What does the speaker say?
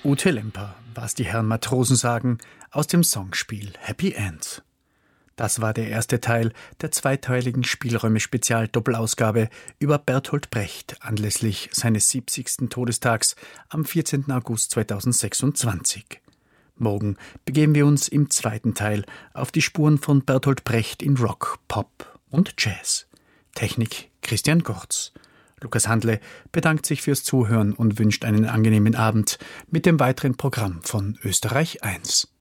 Ute Lemper, was die Herren Matrosen sagen, aus dem Songspiel Happy End. Das war der erste Teil der zweiteiligen Spielräume-Spezial-Doppelausgabe über Bertolt Brecht anlässlich seines 70. Todestags am 14. August 2026. Morgen begeben wir uns im zweiten Teil auf die Spuren von Bertolt Brecht in Rock, Pop und Jazz. Technik Christian Gorz. Lukas Handle bedankt sich fürs Zuhören und wünscht einen angenehmen Abend mit dem weiteren Programm von Österreich 1.